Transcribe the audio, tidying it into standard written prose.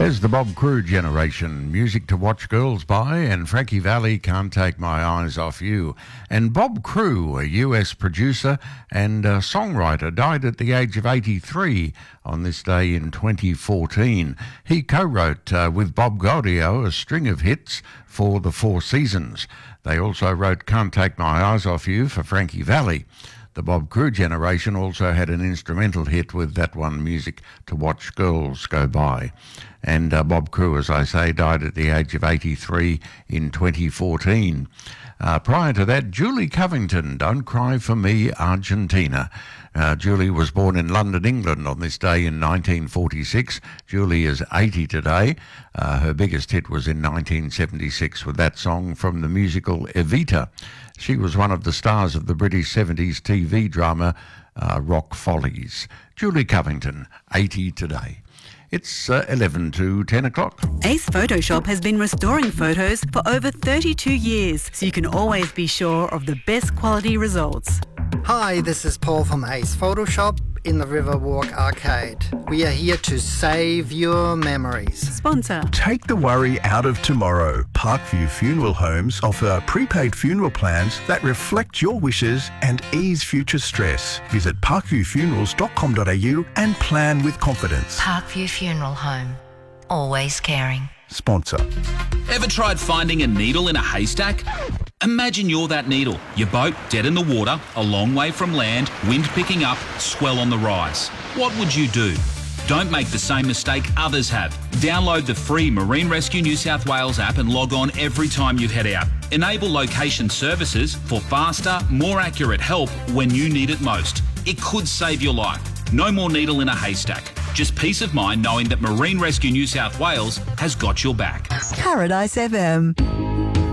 There's the Bob Crew generation, music to watch girls by, and Frankie Valli, Can't Take My Eyes Off You. And Bob Crew, a US producer and songwriter, died at the age of 83 on this day in 2014. He co-wrote with Bob Gaudio a string of hits for the Four Seasons. They also wrote Can't Take My Eyes Off You for Frankie Valli. The Bob Crew generation also had an instrumental hit with that one, Music to Watch Girls Go By. And Bob Crew, as I say, died at the age of 83 in 2014. Prior to that, Julie Covington, Don't Cry For Me, Argentina. Julie was born in London, England on this day in 1946. Julie is 80 today. Her biggest hit was in 1976 with that song from the musical Evita. She was one of the stars of the British 70s TV drama Rock Follies. Julie Covington, 80 today. It's 11 to 10 o'clock. Ace Photoshop has been restoring photos for over 32 years, so you can always be sure of the best quality results. Hi, this is Paul from Ace Photoshop in the Riverwalk Arcade. We are here to save your memories. Sponsor. Take the worry out of tomorrow. Parkview Funeral Homes offer prepaid funeral plans that reflect your wishes and ease future stress. Visit parkviewfunerals.com.au and plan with confidence. Parkview Funeral Home. Always caring. Sponsor. Ever tried finding a needle in a haystack? Imagine you're that needle. Your boat dead in the water, a long way from land, wind picking up, swell on the rise. What would you do? Don't make the same mistake others have. Download the free Marine Rescue New South Wales app and log on every time you head out. Enable location services for faster, more accurate help when you need it most. It could save your life. No more needle in a haystack. Just peace of mind knowing that Marine Rescue New South Wales has got your back. Paradise FM.